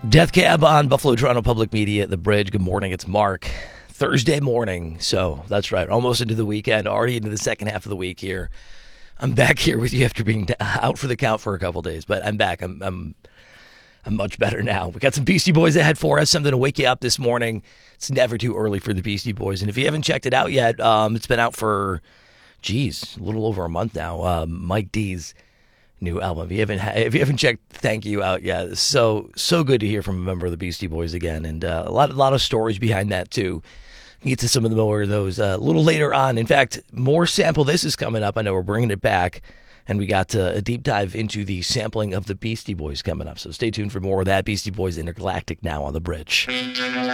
Death Cab on Buffalo Toronto Public Media at the Bridge. Good morning, it's Mark. Thursday morning, so that's right, almost into the weekend, already into the second half of the week here. I'm back here with you after being out for the count for a couple days, but I'm back. I'm much better now. We got some Beastie Boys ahead for us, something to wake you up this morning. It's never too early for the Beastie Boys, and if you haven't checked it out yet, it's been out for, a little over a month now. Mike D's new album. If you haven't checked Thank You out yet, so good to hear from a member of the Beastie Boys again, and a lot of stories behind that too. Get to some of the more of those a little later on. In fact, more Sample This is coming up. I know we're bringing it back, and we got a deep dive into the sampling of the Beastie Boys coming up. So stay tuned for more of that. Beastie Boys Intergalactic now on the Bridge.